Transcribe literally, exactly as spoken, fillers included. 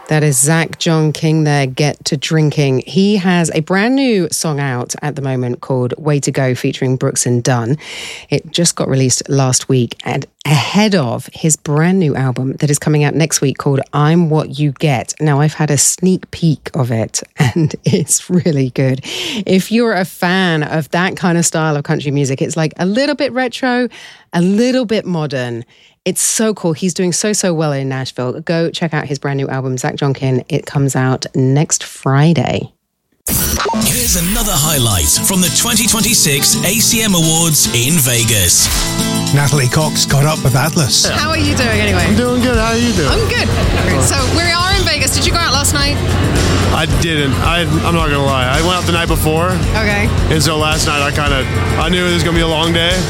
That is Zach John King there, Get to Drinking. He has a brand new song out at the moment called Way to Go featuring Brooks and Dunn. It just got released last week and ahead of his brand new album that is coming out next week called I'm What You Get. Now, I've had a sneak peek of it and it's really good. If you're a fan of that kind of style of country music, it's like a little bit retro, a little bit modern. It's so cool. He's doing so, so well in Nashville. Go check out his brand new album, Zach John King. It comes out next Friday. Here's another highlight from the twenty twenty-six A C M Awards in Vegas. Natalie Cox got up with Atlas. How are you doing anyway? I'm doing good. How are you doing? I'm good. So we are in Vegas. Did you go out last night? I didn't. I, I'm not going to lie. I went out the night before. Okay. And so last night I kind of, I knew it was going to be a long day.